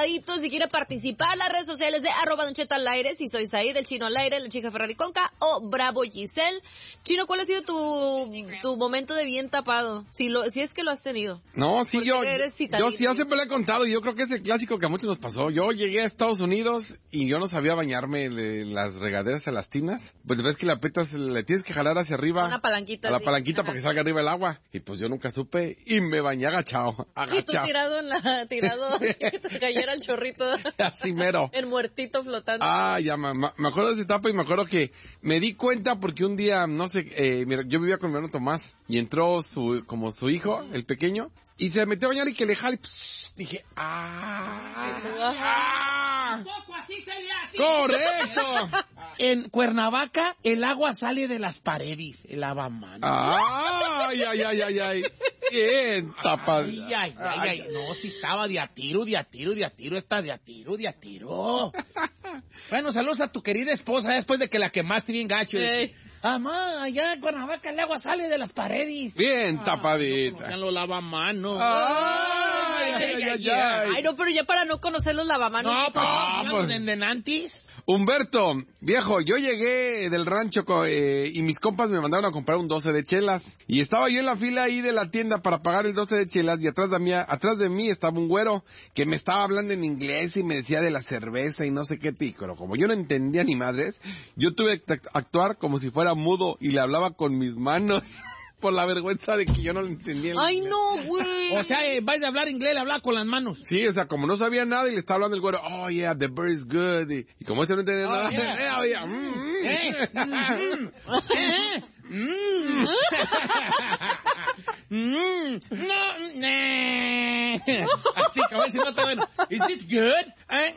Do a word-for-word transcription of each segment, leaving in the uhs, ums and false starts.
ladito, si quiere participar, las redes sociales de arroba Don Cheto al aire, si soy Said, el Chino al aire, la chica Ferrari Conca o Bravo Giselle. Chino, ¿cuál ha sido tu, tu momento de bien tapado? Si lo, si es que lo has tenido. No, sí, yo, yo sí, yo sí siempre lo he contado, yo creo que es el clásico que a muchos nos pasó. Yo llegué a Estados Unidos y yo no sabía bañarme de las regaderas a las tinas. Pues ves que la petas, le tienes que jalar hacia arriba. Una palanquita. A la sí. palanquita Ajá. para que salga arriba el agua. Y pues yo nunca supe y me bañé agachado, agachado. Y tú tirado en la, tirado, que te cayera el chorrito. Así mero. El muertito flotando. Ah, ya, ma, ma, me acuerdo de esa etapa y me acuerdo que me di cuenta porque un día, no sé, eh, mira, yo vivía con mi hermano Tomás y entró su, como su hijo, el pequeño, y se metió a bañar y que le jale, pss, dije, ah, ah, Tampoco así se le hace. correcto. En Cuernavaca, el agua sale de las paredes, el lavamanos. Ay, ay, ay, ay, ay. Bien, tapado. Ay, ay, ay, ay, no, si estaba de a tiro, de a tiro, de a tiro, está de a tiro, de a tiro. Bueno, saludos a tu querida esposa después de que la quemaste bien gacho. Ey. Amá, allá en Cuernavaca el agua sale de las paredes. Bien Ah, tapadita. no, lo lavamanos. Ay, ay, ay, ay. Ay, no, pero ya para no conocer los lavamanos. No, pues, Ah, pues, pues. de Nantis. Humberto, viejo, yo llegué del rancho co- eh, y mis compas me mandaron a comprar un doce de chelas. Y estaba yo en la fila ahí de la tienda para pagar el doce de chelas y atrás de mí, atrás de mí estaba un güero que me estaba hablando en inglés y me decía de la cerveza y no sé qué, pero como yo no entendía ni madres, yo tuve que actuar como si fuera mudo y le hablaba con mis manos. Por la vergüenza de que yo no lo entendía. el Ay, inglés. no, güey. O sea, eh, vais a hablar inglés, le hablaba con las manos. Sí, o sea, como no sabía nada y le estaba hablando el güero, oh yeah, the bird is good. Y, y como ese no entendía Oh, nada, yeah. eh, oh, yeah, mm, mm. Eh, mm, mm, mm, no, nah. Así, como si no te ven. Is this good? Uh,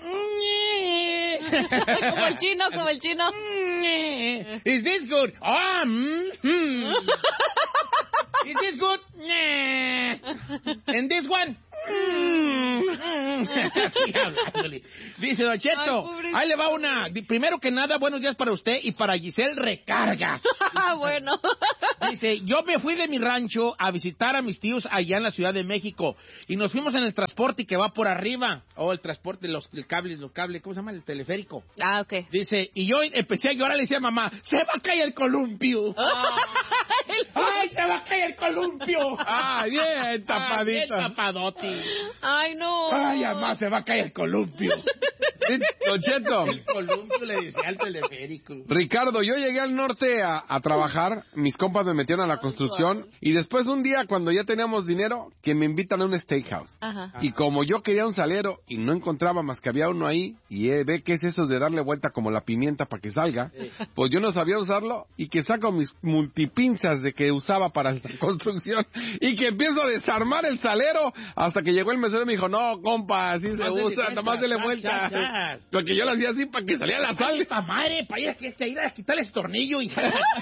Como el chino, como el chino. Is this good? Ah, mm, mm. Is this good? Nah. And this one? Mm. Así hablándole. Dice Don Cheto, Ay, pobrecito. ahí le va una. Di- Primero que nada, buenos días para usted y para Giselle Recarga. Bueno. Dice, yo me fui de mi rancho a visitar a mis tíos allá en la Ciudad de México y nos fuimos en el transporte que va por arriba. O oh, el transporte, los el cable, los cables, ¿cómo se llama? El teleférico. Ah, ok. Dice, y yo empecé a llorar, le decía a mamá, se va a caer el columpio. ¡Ay, se va a caer el columpio! Ah, bien Ah, bien tapadita. tapadoti. Ay, no. Ay, mamá, se va a caer el columpio. Sí, Don Cheto, El columpio le decía al teleférico. Ricardo, yo llegué al norte a, a trabajar, mis compas me metieron a la construcción y después un día cuando ya teníamos dinero, que me invitan a un steakhouse. Ajá. Y como yo quería un salero y no encontraba más que había uno ahí, y eh, ve que es eso de darle vuelta como la pimienta para que salga, pues yo no sabía usarlo y que saco mis multipinzas de que usaba para la construcción y que empiezo a desarmar el salero hasta que llegó el mesero y me dijo, no, compa, así se Más dele usa, vuelta, nomás dele chas, vuelta. chas, chas. Lo que yo le hacía así para que saliera la sal. ¡Esta madre! Para ir a, que- que ir a quitarle ese tornillo y...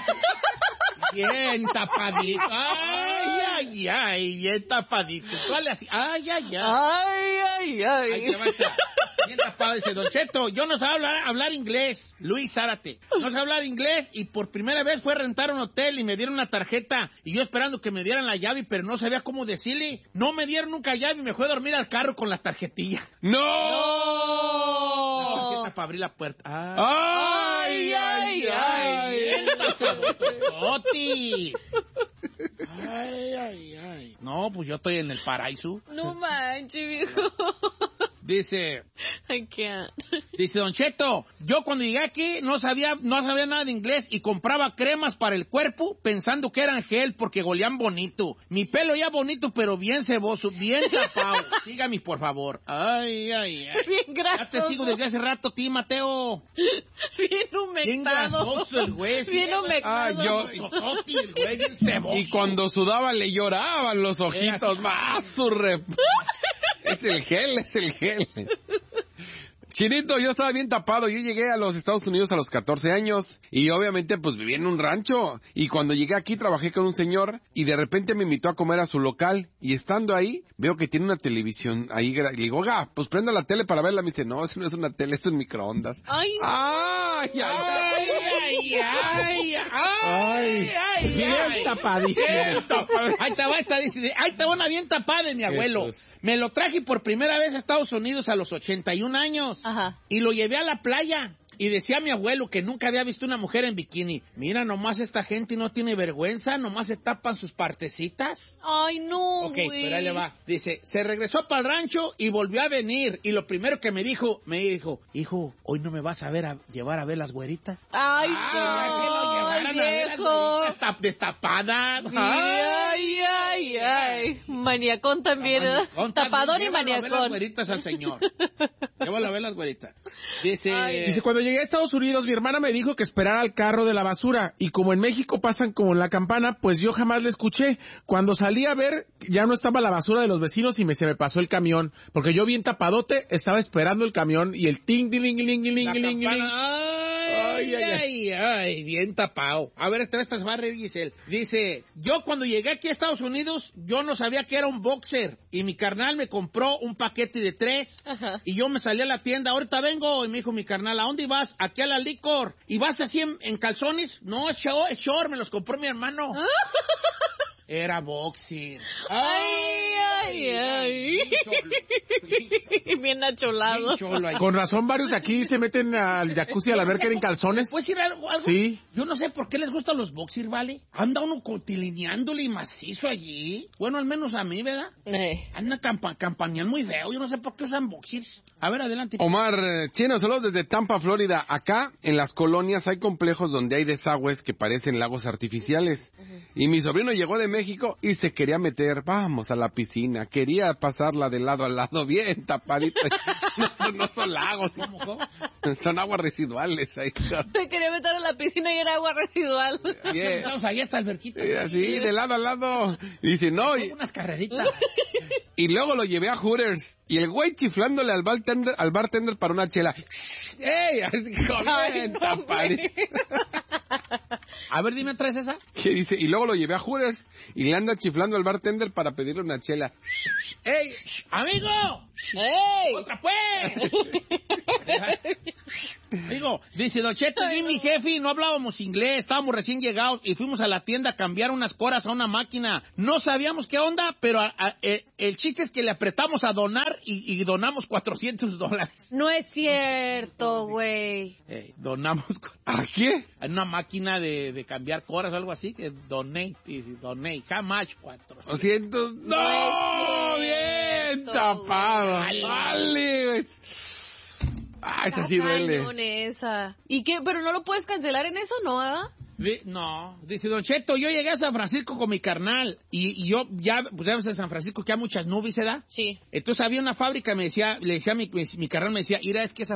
Bien tapadito. Ay, ay, ay, bien tapadito. ¿Cuál así? Ay, ay, ay. Ay, ay, Ahí ay. te va esta. Bien tapado, dice Don Cheto, yo no sé hablar, hablar inglés. Luis Zárate. No sé hablar inglés y por primera vez fue a rentar un hotel y me dieron una tarjeta y yo esperando que me dieran la llave, pero no sabía cómo decirle. No me dieron nunca llave y me fue a dormir al carro con la tarjetilla. ¡No! La tarjeta para abrir la puerta. ¡Ay, ay, ay! Bien tapadotototi. Ay, ay, ay. No, pues yo estoy en el paraíso. No manches, viejo. Dice... I can't. Dice Don Cheto, yo cuando llegué aquí no sabía, no sabía nada de inglés y compraba cremas para el cuerpo pensando que eran gel porque golían bonito. Mi pelo ya bonito pero bien ceboso, bien tapado. Sígame por favor. Ay, ay, ay. Bien Ya grasoso. te sigo desde hace rato, ti, Mateo. Bien humectado. Bien grasoso el güey. Bien Ah, humectado. yo- Tototi, el güey bien ceboso. Y cuando sudaba le lloraban los ojitos, más su rep. Es el gel, es el gel. Chinito, yo estaba bien tapado. Yo llegué a los Estados Unidos a los catorce años y obviamente pues viví en un rancho. Y cuando llegué aquí trabajé con un señor y de repente me invitó a comer a su local. Y estando ahí, veo que tiene una televisión ahí. gra- Y le digo, oiga, pues prenda la tele para verla. Me dice, no, eso no es una tele, eso es un microondas. Ay, no. ¡Ay, ay, ay! Ay, ay, ay, ay, ay, ay, Bien ay. tapadísimo. Bien tapada. Ahí te va esta, dice, ahí te va una bien tapada de mi abuelo. Eso es. Me lo traje por primera vez a Estados Unidos a los ochenta y un años. Ajá. Y lo llevé a la playa. Y decía mi abuelo que nunca había visto una mujer en bikini. Mira, nomás esta gente no tiene vergüenza, nomás se tapan sus partecitas. Ay, no, Ok, güey. pero ahí le va. Dice, se regresó para el rancho y volvió a venir. Y lo primero que me dijo, me dijo, hijo, hoy no me vas a ver a llevar a ver las güeritas. Ay, Quería que lo llevaran a ver las viejo. güeritas tap- destapadas. Ay, ay, ay. Maniacón también, ¿eh? Con- Tapador y llévalo a ver las maniacón. güeritas al señor. Llévalo a ver las güeritas. Dice, Ay. Dice, cuando llegué a Estados Unidos, mi hermana me dijo que esperara al carro de la basura. Y como en México pasan como en la campana, pues yo jamás le escuché. Cuando salí a ver, ya no estaba la basura de los vecinos y me, se me pasó el camión. Porque yo bien tapadote, estaba esperando el camión y el ting, ting, ting, ting, ting, la ting, ting, ting. campana. Ay, ay, ay, ay, bien tapado. A ver, esta esta va a reír, Giselle. Dice, yo cuando llegué aquí a Estados Unidos, yo no sabía que era un boxer. Y mi carnal me compró un paquete de tres. Ajá. Y yo me salí a la tienda, ahorita vengo. Y me dijo mi carnal, ¿a dónde vas? Aquí a la licor. ¿Y vas así en, en calzones? No, es short, es short, me los compró mi hermano. Era boxing. Ay, ay, ay. Bien acholado. Bien cholo ahí. Con razón, varios aquí se meten al jacuzzi a la verga en calzones. ¿Puedes decir algo, algo? Sí. Yo no sé por qué les gustan los boxers, ¿vale? Anda uno cotilineándole y macizo allí. Bueno, al menos a mí, ¿verdad? Eh. Anda campa campañan muy feo. Yo no sé por qué usan boxers. A ver, adelante. Omar, eh, Chino, saludos desde Tampa, Florida. Acá, en las colonias, hay complejos donde hay desagües que parecen lagos artificiales. Y mi sobrino llegó de México y se quería meter, vamos, a la piscina. Quería pasarla de lado a lado, bien tapadito. No, no son lagos, ¿Cómo, cómo? son aguas residuales. Ahí. Se quería meter a la piscina y era agua residual. Bien. Estamos ahí hasta el verquito. Eh, Así, de lado a lado. Y dice, no, y, Unas carreritas. y luego lo llevé a Hooters. Y el güey chiflándole al bartender, al bartender para una chela. ¡Ey! Así como Ay, bien no, tapadito. A ver, dime, ¿traes esa? Que dice, y luego lo llevé a Hooters y le anda chiflando al bartender para pedirle una chela. ¡Ey! ¡Amigo! ¡Ey! ¡Otra pues! Digo, dice Don Cheto, y mi jefe, y no hablábamos inglés, estábamos recién llegados y fuimos a la tienda a cambiar unas coras a una máquina. No sabíamos qué onda, pero a, a, el, el chiste es que le apretamos a donar y, y donamos cuatrocientos dólares. No es cierto, güey. Eh, donamos ¿A qué? en una máquina de, de cambiar coras o algo así, que donate, y donate, how much? cuatrocientos. doscientos. ¡No! No es ¡Bien cierto, tapado! güey. ¡Vale! güey. Ah, esa sí duele. Cañón esa. ¿Y qué? ¿Pero no lo puedes cancelar en eso, no? ¿Ah? Di- No, dice Don Cheto, yo llegué a San Francisco con mi carnal y, y yo ya, pues ya ves en San Francisco que hay muchas nubes, ¿verdad? Sí. Entonces había una fábrica, me decía, le decía mi, mi, mi carnal, me decía, mira, es que esa